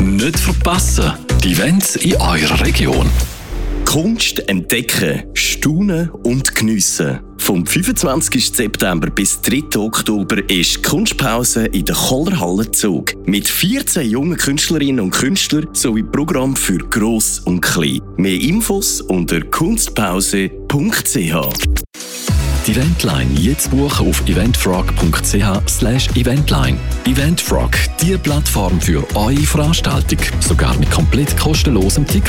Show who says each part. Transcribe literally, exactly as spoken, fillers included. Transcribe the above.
Speaker 1: Nicht verpassen, die Events in eurer Region.
Speaker 2: Kunst entdecken, staunen und geniessen. Vom fünfundzwanzigsten September bis dritten Oktober ist Kunstpause in der Kollerhalle Zug. Mit vierzehn jungen Künstlerinnen und Künstlern sowie Programm für Gross und Klein. Mehr Infos unter kunstpause punkt c h.
Speaker 1: Die Eventline jetzt buchen auf eventfrog punkt c h slash eventline. Eventfrog, die Plattform für eure Veranstaltung. Sogar mit komplett kostenlosem Ticket.